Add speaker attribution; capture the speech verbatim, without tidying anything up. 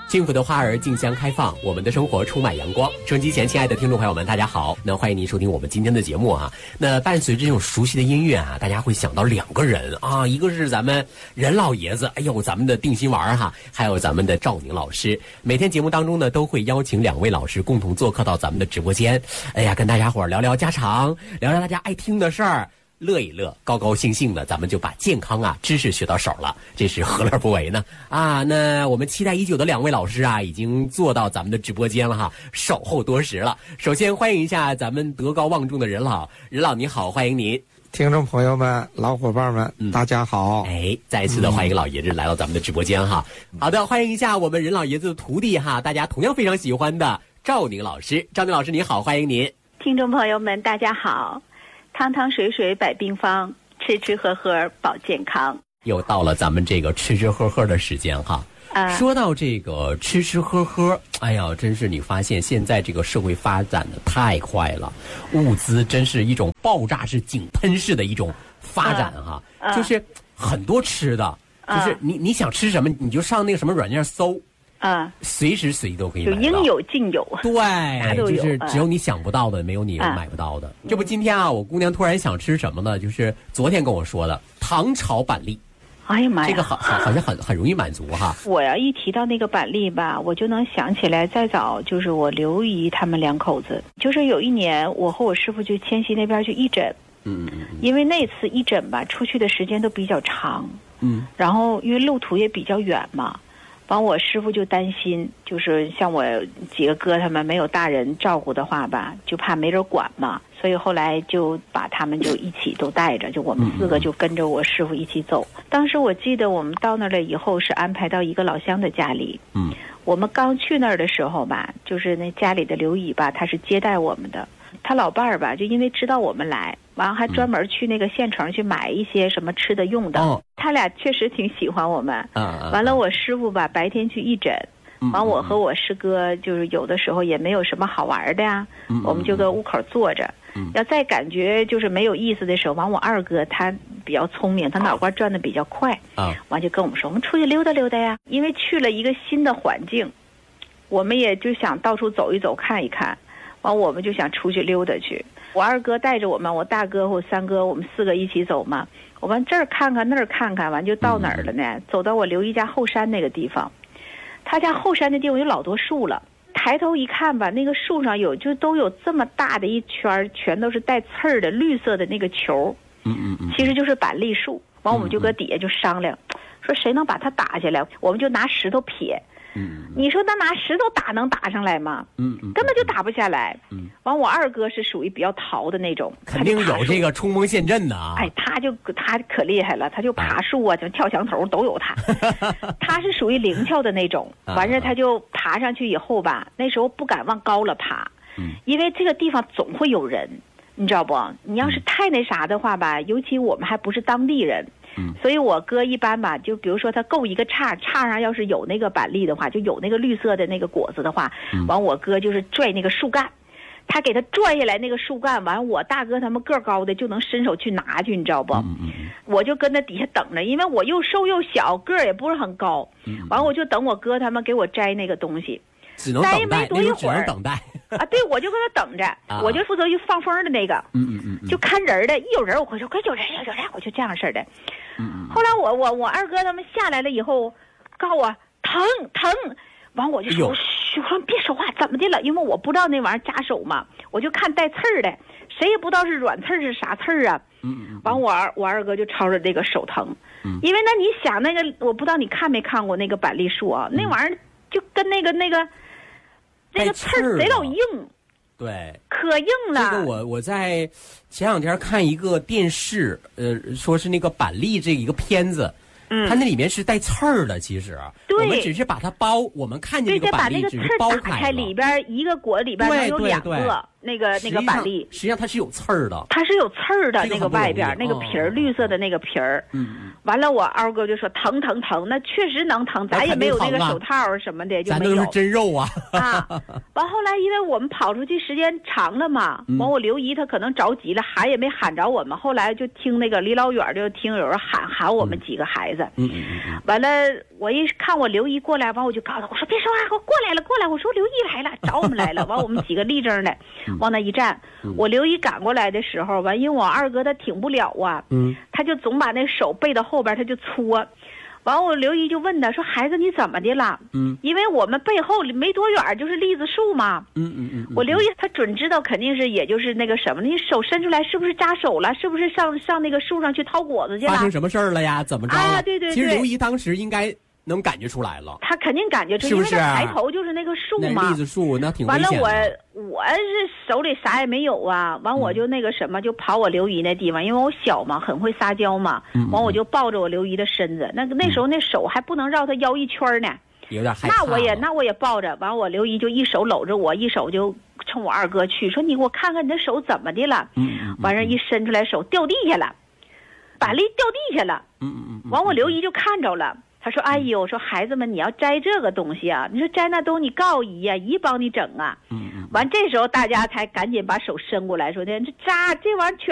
Speaker 1: 幸福的花儿竞相开放，我们的生活充满阳光。收音机前亲爱的听众朋友们，大家好，那欢迎您收听我们今天的节目啊。那伴随着这种熟悉的音乐啊，大家会想到两个人啊，一个是咱们任老爷子，哎呦，咱们的定心丸哈，还有咱们的赵宁老师。每天节目当中呢，都会邀请两位老师共同做客到咱们的直播间，哎呀，跟大家伙儿聊聊家常，聊聊大家爱听的事儿。乐一乐，高高兴兴的，咱们就把健康啊知识学到手了，这是何乐不为呢？啊，那我们期待已久的两位老师啊，已经坐到咱们的直播间了哈，守候多时了。首先欢迎一下咱们德高望重的任老，任老你好，欢迎您。
Speaker 2: 听众朋友们、老伙伴们、嗯，大家好！
Speaker 1: 哎，再一次的欢迎老爷子来到咱们的直播间哈。嗯、好的，欢迎一下我们任老爷子的徒弟哈，大家同样非常喜欢的赵宁老师。赵宁老师你好，欢迎您。
Speaker 3: 听众朋友们，大家好。汤汤水水百病方，吃吃喝喝保健康。
Speaker 1: 又到了咱们这个吃吃喝喝的时间哈。啊、说到这个吃吃喝喝，哎呀，真是你发现现在这个社会发展的太快了，物资真是一种爆炸式、井喷式的一种发展哈。啊啊、就是很多吃的，啊、就是你你想吃什么，你就上那个什么软件搜。啊，随时随地都可以买到，
Speaker 3: 就应有尽有。
Speaker 1: 对，就是只有你想不到的，啊、没有你买不到的。这不，今天啊，我姑娘突然想吃什么呢？就是昨天跟我说的糖炒板栗。
Speaker 3: 哎呀妈呀，
Speaker 1: 这个好好好像很很容易满足哈。
Speaker 3: 我要一提到那个板栗吧，我就能想起来，再早就是我刘姨他们两口子，就是有一年我和我师傅就迁西那边去义诊。嗯嗯。因为那次义诊吧，出去的时间都比较长。嗯。然后因为路途也比较远嘛。完，我师傅就担心，就是像我几个哥他们没有大人照顾的话吧，就怕没人管嘛，所以后来就把他们就一起都带着，就我们四个就跟着我师傅一起走。当时我记得我们到那儿了以后是安排到一个老乡的家里，嗯，我们刚去那儿的时候吧，就是那家里的刘姨吧，他是接待我们的。他老伴儿吧，就因为知道我们来，完还专门去那个县城去买一些什么吃的用的。哦、他俩确实挺喜欢我们。啊、完了，我师傅吧白天去义诊，完我和我师哥就是有的时候也没有什么好玩的呀，嗯、我们就搁屋口坐着。嗯、要再感觉就是没有意思的时候，完我二哥他比较聪明，他脑瓜转得比较快。啊，完就跟我们说，我们出去溜达溜达呀，因为去了一个新的环境，我们也就想到处走一走看一看。完，我们就想出去溜达去。我二哥带着我们，我大哥和我三哥，我们四个一起走嘛。我们这儿看看，那儿看看，完就到哪儿了呢？嗯、走到我刘姨家后山那个地方，他家后山那地方有老多树了。抬头一看吧，那个树上有就都有这么大的一圈，全都是带刺儿的绿色的那个球。嗯嗯嗯，其实就是板栗树。完，我们就搁底下就商量，嗯、说谁能把它打下来，我们就拿石头撇。嗯，你说他拿石头打能打上来吗？嗯嗯，根本就打不下来。嗯，完我二哥是属于比较淘的那种，
Speaker 1: 肯定有这个冲锋陷阵的啊。
Speaker 3: 哎，他就他可厉害了，他就爬树啊，就跳墙头都有他。他是属于灵巧的那种，完事他就爬上去以后吧，那时候不敢往高了爬，嗯，因为这个地方总会有人，你知道不？你要是太那啥的话吧，尤其我们还不是当地人。嗯，所以我哥一般吧，就比如说他够一个叉，叉上要是有那个板栗的话，就有那个绿色的那个果子的话，嗯、完我哥就是拽那个树干，他给他拽下来那个树干，完我大哥他们个高的就能伸手去拿去，你知道不？嗯嗯、我就跟他底下等着，因为我又瘦又小，个儿也不是很高，嗯、完我就等我哥他们给我摘那个东西。
Speaker 1: 只能等待，
Speaker 3: 没多一会儿，
Speaker 1: 等待
Speaker 3: 啊！对，我就跟他等着，啊、我就负责去放风的那个，嗯嗯嗯，就看人的，一有人我会说快有人有人，我就这样式的。嗯嗯。后来我我我二哥他们下来了以后，告诉我疼疼，完我就说，我说别说话，怎么的了？因为我不知道那玩意儿夹手嘛，我就看带刺儿的，谁也不知道是软刺儿是啥刺儿啊。嗯嗯。完我二我二哥就吵着这个手疼，嗯，因为那你想那个，我不知道你看没看过那个板栗树啊，那玩意儿就跟那个那个。那个刺儿贼老硬，
Speaker 1: 对，
Speaker 3: 可硬了。
Speaker 1: 这个我我在前两天看一个电视，呃，说是那个板栗这一个片子，嗯，它那里面是带刺儿的，其实，对，我们只是把它剥，我们看见这个板栗只是剥开了，
Speaker 3: 里边一个果里边能有两个那个那个板栗，
Speaker 1: 实际上它是有刺儿的，
Speaker 3: 它是有刺儿的那个外边那个皮儿，绿色的那个皮儿，嗯， 完了，我二哥就说疼疼疼，那确实能疼，咱也没有那个手套什么的，就没有。
Speaker 1: 咱都是真肉啊！
Speaker 3: 啊，完后来因为我们跑出去时间长了嘛，完我刘姨她可能着急了，喊也没喊着我们，后来就听那个离老远就听有人喊喊我们几个孩子。
Speaker 1: 嗯嗯嗯。
Speaker 3: 完了，我一看我刘姨过来，完我就告诉她，我说别说话，我过来了过来，我说刘姨来了，找我们来了。完我们几个立正的往那一站，我刘姨赶过来的时候，完因为我二哥他挺不了啊，嗯，他就总把那手背到后边，他就搓。完我刘姨就问他说：“孩子你怎么的了？”嗯，因为我们背后没多远就是栗子树嘛。嗯嗯嗯。我刘姨她准知道肯定是也就是那个什么，你手伸出来是不是扎手了？是不是上上那个树上去掏果子去了？
Speaker 1: 发生什么事儿了呀？怎么着了？
Speaker 3: 啊，对对对。
Speaker 1: 其实刘姨当时应该能感觉出来了。
Speaker 3: 她肯定感觉出来，
Speaker 1: 是不是？
Speaker 3: 因为她抬头就是那个树嘛。
Speaker 1: 那栗子树那挺危险的。
Speaker 3: 完了我我是手里啥也没有啊，完我就那个什么就跑我刘姨那地方，因为我小嘛，很会撒娇嘛。完我就抱着我刘姨的身子，那个那时候那手还不能绕她腰一圈呢。
Speaker 1: 有点害怕。
Speaker 3: 那我也那我也抱着，完我刘姨就一手搂着我，一手就冲我二哥去说：“你给我看看你的手怎么的了？”嗯。完事一伸出来手掉地下了，板栗掉地下了。嗯嗯嗯。完我刘姨就看着了。他说：“哎呦，说孩子们，你要摘这个东西啊？你说摘那东西，你告姨呀，姨帮你整啊。”嗯嗯。完这时候大家才赶紧把手伸过来，说的这扎这玩意儿全。